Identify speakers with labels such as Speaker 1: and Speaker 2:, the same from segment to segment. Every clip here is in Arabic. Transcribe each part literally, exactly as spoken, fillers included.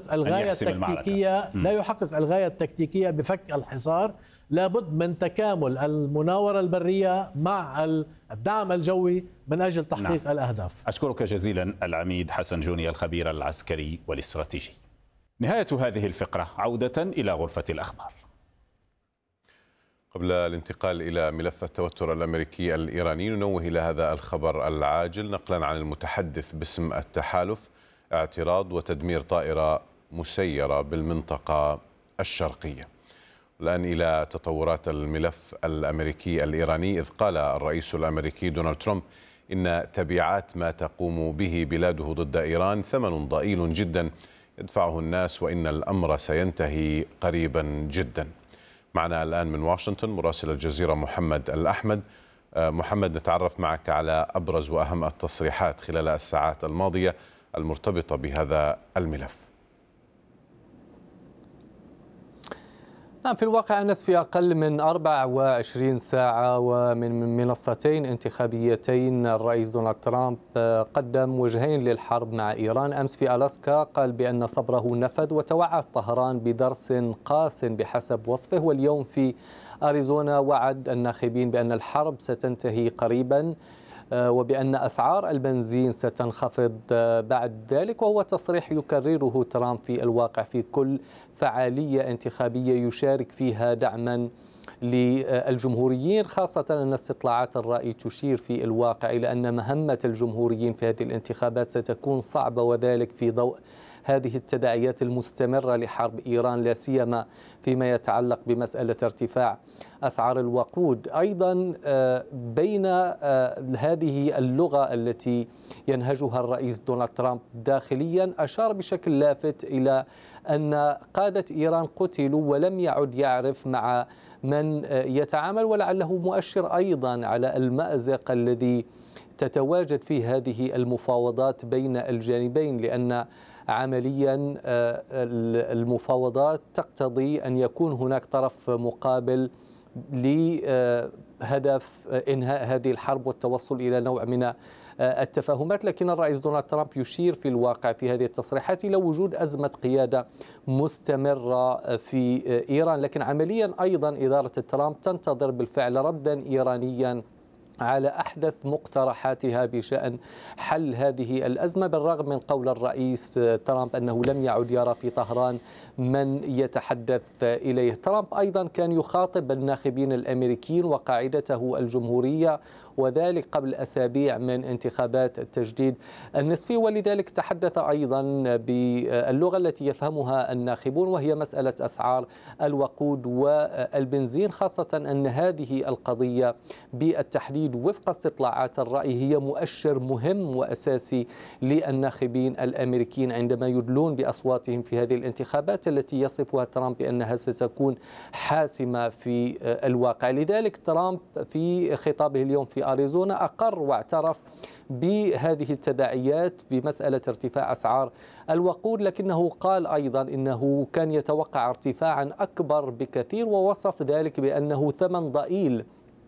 Speaker 1: يحقق الغاية التكتيكية لا يحقق الغاية التكتيكية بفك الحصار. لابد من تكامل المناورة البرية مع الدعم الجوي من أجل تحقيق نعم. الأهداف.
Speaker 2: أشكرك جزيلا العميد حسن جوني الخبير العسكري والاستراتيجي. نهاية هذه الفقرة، عودة إلى غرفة الأخبار.
Speaker 3: قبل الانتقال إلى ملف التوتر الأمريكي الإيراني، ننوه إلى هذا الخبر العاجل نقلا عن المتحدث باسم التحالف: اعتراض وتدمير طائرة مسيرة بالمنطقة الشرقية. الآن إلى تطورات الملف الأمريكي الإيراني، إذ قال الرئيس الأمريكي دونالد ترامب إن تبعات ما تقوم به بلاده ضد إيران ثمن ضئيل جدا يدفعه الناس، وإن الأمر سينتهي قريبا جدا. معنا الآن من واشنطن مراسل الجزيرة محمد الأحمد. محمد، نتعرف معك على أبرز وأهم التصريحات خلال الساعات الماضية المرتبطة بهذا الملف.
Speaker 4: في الواقع أنس، في أقل من أربع وعشرين ساعة ومن منصتين انتخابيتين، الرئيس دونالد ترامب قدم وجهين للحرب مع إيران. أمس في ألاسكا قال بأن صبره نفد وتوعد طهران بدرس قاس بحسب وصفه، واليوم في أريزونا وعد الناخبين بأن الحرب ستنتهي قريبا وبأن أسعار البنزين ستنخفض بعد ذلك، وهو تصريح يكرره ترامب في الواقع في كل فعالية انتخابية يشارك فيها دعما للجمهوريين، خاصة أن استطلاعات الرأي تشير في الواقع إلى أن مهمة الجمهوريين في هذه الانتخابات ستكون صعبة، وذلك في ضوء هذه التداعيات المستمرة لحرب إيران، لا سيما فيما يتعلق بمسألة ارتفاع أسعار الوقود. أيضا بين هذه اللغة التي ينهجها الرئيس دونالد ترامب داخليا، أشار بشكل لافت إلى أن قادة إيران قتلوا ولم يعد يعرف مع من يتعامل، ولعله مؤشر أيضا على المأزق الذي تتواجد في هذه المفاوضات بين الجانبين، لأن عمليا المفاوضات تقتضي أن يكون هناك طرف مقابل لهدف إنهاء هذه الحرب والتوصل إلى نوع من التفاهمات. لكن الرئيس دونالد ترامب يشير في الواقع في هذه التصريحات إلى وجود أزمة قيادة مستمرة في إيران، لكن عمليا أيضا إدارة ترامب تنتظر بالفعل ردا إيرانيا على أحدث مقترحاتها بشأن حل هذه الأزمة، بالرغم من قول الرئيس ترامب أنه لم يعد يرى في طهران من يتحدث إليه. ترامب أيضا كان يخاطب الناخبين الأمريكيين وقاعدته الجمهورية، وذلك قبل أسابيع من انتخابات التجديد النصفي، ولذلك تحدث أيضا باللغة التي يفهمها الناخبون، وهي مسألة أسعار الوقود والبنزين، خاصة أن هذه القضية بالتحديد وفق استطلاعات الرأي هي مؤشر مهم وأساسي للناخبين الأمريكيين عندما يدلون بأصواتهم في هذه الانتخابات التي يصفها ترامب بأنها ستكون حاسمة في الواقع. لذلك ترامب في خطابه اليوم في أريزونا أقر واعترف بهذه التداعيات بمسألة ارتفاع أسعار الوقود، لكنه قال أيضا إنه كان يتوقع ارتفاعا أكبر بكثير، ووصف ذلك بأنه ثمن ضئيل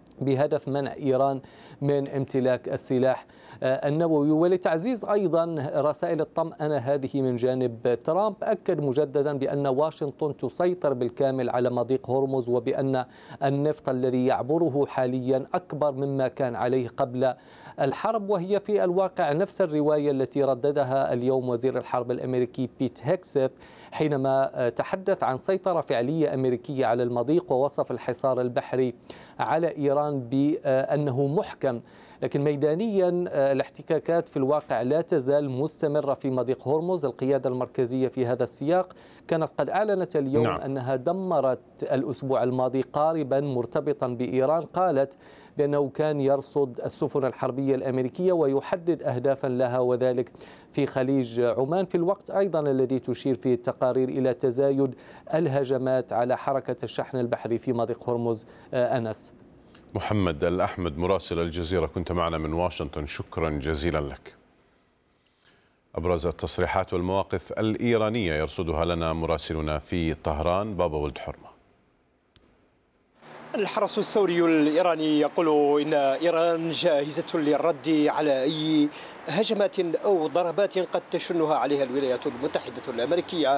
Speaker 4: بهدف منع إيران من امتلاك السلاح النووي. ولتعزيز أيضا رسائل الطمأنة هذه من جانب ترامب، أكد مجددا بأن واشنطن تسيطر بالكامل على مضيق هرمز، وبأن النفط الذي يعبره حاليا أكبر مما كان عليه قبل الحرب، وهي في الواقع نفس الرواية التي رددها اليوم وزير الحرب الأمريكي بيت هيكسيت حينما تحدث عن سيطرة فعلية أمريكية على المضيق، ووصف الحصار البحري على إيران بأنه محكم. لكن ميدانيا الاحتكاكات في الواقع لا تزال مستمرة في مضيق هرمز. القيادة المركزية في هذا السياق كانت قد أعلنت اليوم نعم. أنها دمرت الأسبوع الماضي قاربا مرتبطا بإيران، قالت بأنه كان يرصد السفن الحربية الأمريكية ويحدد أهدافا لها، وذلك في خليج عمان، في الوقت أيضا الذي تشير فيه التقارير إلى تزايد الهجمات على حركة الشحن البحري في مضيق هرمز. أنس.
Speaker 3: محمد الأحمد مراسل الجزيرة، كنت معنا من واشنطن، شكرا جزيلا لك. أبرز التصريحات والمواقف الإيرانية يرصدها لنا مراسلنا في طهران بابا ولد حرمة.
Speaker 5: الحرس الثوري الإيراني يقول إن إيران جاهزة للرد على أي هجمات أو ضربات قد تشنها عليها الولايات المتحدة الأمريكية.